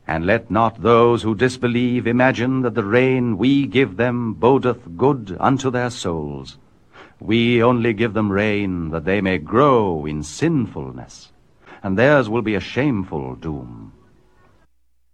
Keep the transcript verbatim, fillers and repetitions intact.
And let not those who disbelieve imagine that the rain we give them bodeth good unto their souls. We only give them rain that they may grow in sinfulness, and theirs will be a shameful doom.